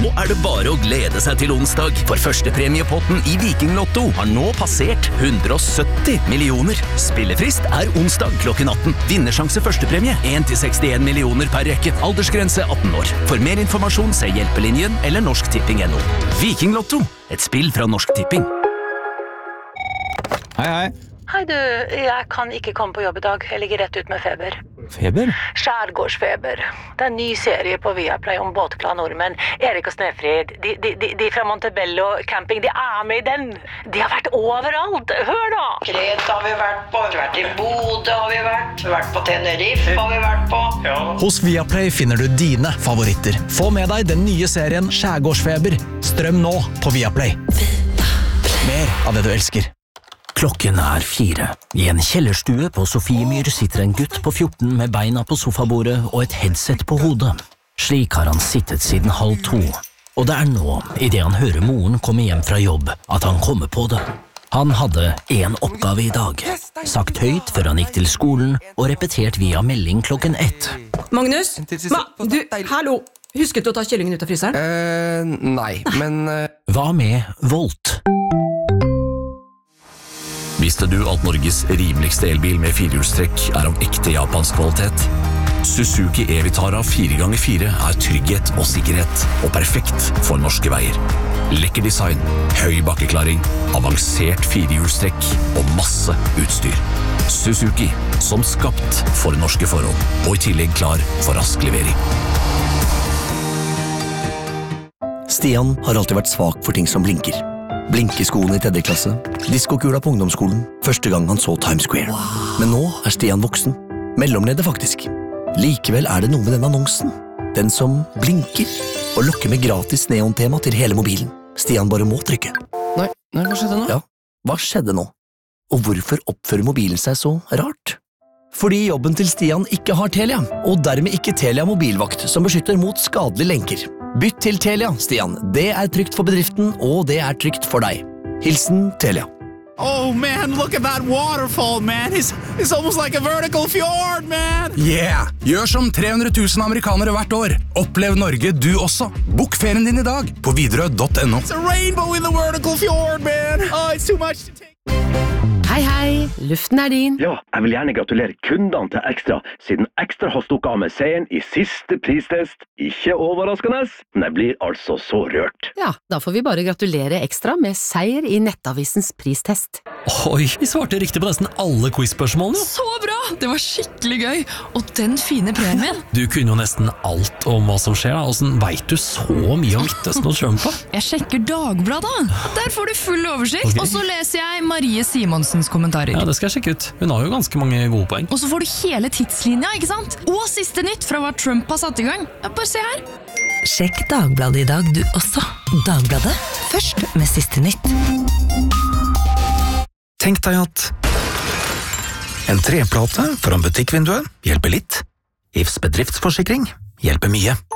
Nå det bare å glede seg til onsdag, for førstepremiepotten i Viking Lotto har nå passert 170 millioner. Spillefrist onsdag klokken 18. Vinnersjanse førstepremie 1-61 millioner per rekke. Aldersgrense 18 år. For mer informasjon se Hjelpelinjen eller Norsk Tipping.no. Viking Lotto, et spill fra Norsk Tipping. Hei. Hei du, jeg kan ikke komme på jobb i dag. Jeg ligger rett ut med feber. Feber? Skjærgårdsfeber. Det en ny serie på Viaplay om båtglade nordmenn. Erik og Snefrid, de fra Montebello camping, de med i den. De har vært overalt. Hør da! Kreta har vi vært på, vi har vært i Bodø har vi vært på Tenerife har vi vært på. Ja. Hos Viaplay finner du dine favoritter. Få med deg den nye serien Skjærgårdsfeber. Strøm nå på Viaplay. Mer av det du elsker. Klokken 4. I en kjellerstue på Sofiemyr sitter en gutt på 14 med beina på sofabordet og et headset på hodet. Slik har han sittet siden 1:30, og det nå, i det han hører moren komme hjem fra jobb, at han kommer på det. Han hadde en oppgave i dag, sagt høyt før han gikk til skolen og repetert via melding klokken 1. Magnus? Du, hallo! Husket du å ta kyllingen ut av fryseren? Nei, men... Hva med Volt? Visste du at Norges rimeligste elbil med 4-hjulstrekk av ekte japansk kvalitet? Suzuki e-Vitara 4x4 trygghet og sikkerhet, og perfekt for norske veier. Lekker design, høy bakkeklaring, avansert 4-hjulstrekk og masse utstyr. Suzuki, som skapt for norske forhold, og i tillegg klar for rask levering. Stian har alltid vært svak for ting som blinker. Blinkeskoene i 3. klasse, diskokula på ungdomsskolen, første gang han så Times Square. Men nå Stian voksen. Mellomleder faktisk. Likevel det noe med den annonsen. Den som blinker og lokker med gratis neontema til hele mobilen. Stian bare må trykke. Nei, hva skjedde nå? Ja, hva skjedde nå? Og hvorfor oppfører mobilen seg så rart? Fordi jobben til Stian ikke har Telia, og dermed ikke Telia mobilvakt som beskytter mot skadelige lenker. Bytt til Telia, Stian. Det trygt for bedriften, og det trygt for deg. Hilsen Telia. Oh man, look at that waterfall, man. It's almost like a vertical fjord, man. Yeah! Gjør som 300 000 amerikanere hvert år. Opplev Norge du også. Bok ferien din i dag på Widerøe.no. It's a rainbow in the vertical fjord, man. Oh, it's too much to take. Hei, luften din. Ja, jeg vil gjerne gratulere kundene til Extra, siden Extra har stukket av med seieren i siste pristest. Ikke overraskende, men jeg blir altså så rørt. Ja, da får vi bare gratulere Extra med seier i Nettavisens pristest. Oi, vi svarte riktig på nesten alle quizspørsmålene. Så bra! Det var skikkelig gøy. Og den fine premien. Du kunne jo nesten alt om hva som skjer. Hvordan vet du så mye om Midtøsten og Trump? Jeg sjekker Dagbladet. Der får du full oversikt. Okay. Og så leser jeg Marie Simonsens kommentarer. Ja, det skal jeg sjekke ut. Hun har jo ganske mange gode poeng. Og så får du hele tidslinja, ikke sant? Og siste nytt fra hva Trump har satt i gang. Ja, bare se her. Sjekk Dagbladet i dag du også. Dagbladet, først med siste nytt. Tenk deg at en treplate foran butikkvinduet hjelper litt. Ifs bedriftsforsikring hjelper mye.